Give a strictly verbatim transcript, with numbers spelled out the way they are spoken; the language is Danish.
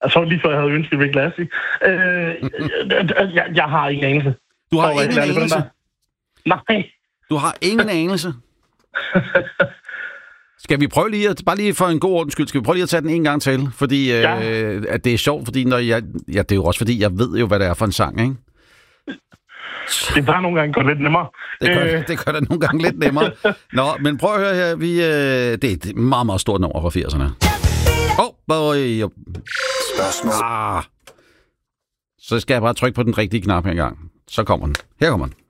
Altså lige før jeg havde ønsket Rick Lassie. Øh, jeg, jeg har ingen anelse. Du har Og, ingen øh, anelse? Nej. Du har ingen anelse? Skal vi prøve lige at, bare lige for en god ordens skyld, skal vi prøve lige at tage den en gang til? Fordi ja. øh, at det er sjovt, fordi når jeg, ja, det er jo også fordi, jeg ved jo, hvad det er for en sang, ikke? Det bare nogle gange går lidt nemmere. Det gør, øh. det gør det nogle gange lidt nemmere. Nå, men prøv at høre her. Vi, øh, det er et meget, meget stort nummer fra firserne. Åh, oh, boy. Spørgsmål. Ah. Så skal jeg bare trykke på den rigtige knap her gang. Så kommer den. Her kommer den.